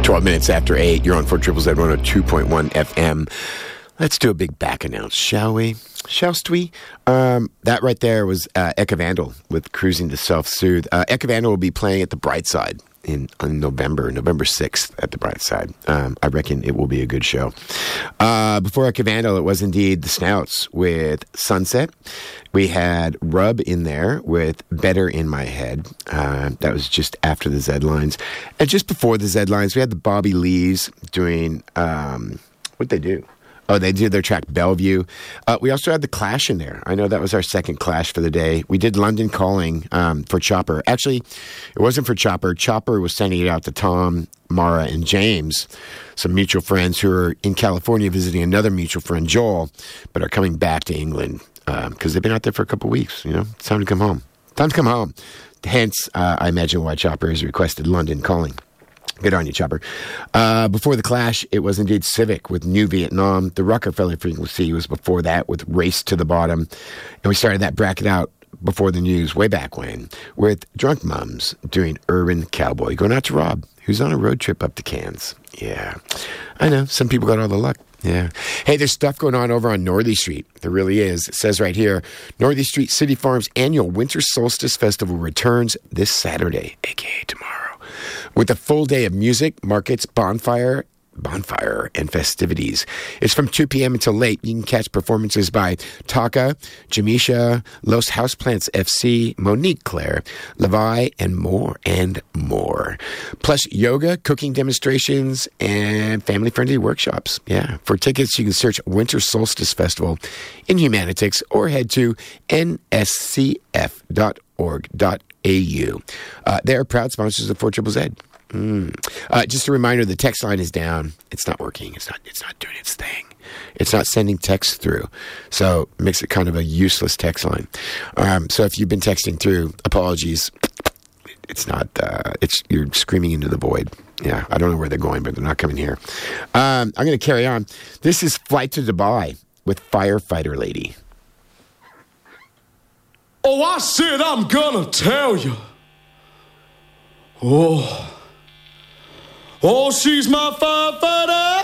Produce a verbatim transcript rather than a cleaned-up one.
twelve minutes after eight, you're on four Triple Z one oh two point one F M. Let's do a big back announce, shall we? Shallst we? Um, that right there was uh, Eka Vandal with Cruising to Self-Soothe. Uh, Eka Vandal will be playing at the Brightside in on November, November sixth at the Brightside. Um, I reckon it will be a good show. Uh, before Eka Vandal, it was indeed the Snouts with Sunset. We had Rub in there with Better in My Head. Uh, that was just after the Z-Lines. And just before the Z-Lines, we had the Bobby Lees doing, um, what'd they do? Oh, they did their track Bellevue. Uh, we also had the Clash in there. I know that was our second Clash for the day. We did London Calling um, for Chopper. Actually, it wasn't for Chopper. Chopper was sending it out to Tom, Mara, and James, some mutual friends who are in California visiting another mutual friend, Joel, but are coming back to England because um, they've been out there for a couple of weeks. You know, it's time to come home. Time to come home. Hence, uh, I imagine why Chopper has requested London Calling. Good on you, Chopper. Uh, before the Clash, it was indeed Civic with New Vietnam. The Rockefeller Frequency was before that with Race to the Bottom. And we started that bracket out before the news way back when with Drunk Mums doing Urban Cowboy. Going out to Rob, who's on a road trip up to Cairns. Yeah, I know. Some people got all the luck. Yeah. Hey, there's stuff going on over on Northey Street. There really is. It says right here, Northey Street City Farms annual Winter Solstice Festival returns this Saturday, a k a tomorrow. With a full day of music, markets, bonfire, bonfire, and festivities. It's from two p.m. until late. You can catch performances by Taka, Jamisha, Los Houseplants F C, Monique Claire, Levi, and more and more. Plus yoga, cooking demonstrations, and family-friendly workshops. Yeah. For tickets, you can search Winter Solstice Festival in Humanitix or head to n s c f dot org dot a u. Uh, they're proud sponsors of four Triple Z. Mm. Uh, just a reminder, the text line is down. It's not working. It's not. It's not doing its thing. It's not sending text through. So it makes it kind of a useless text line. Um, so if you've been texting through, apologies. It's not. Uh, it's you're screaming into the void. Yeah, I don't know where they're going, but they're not coming here. Um, I'm going to carry on. This is Flight to Dubai with Firefighter Lady. Oh, I said I'm gonna tell you. Oh. Oh, she's my firefighter.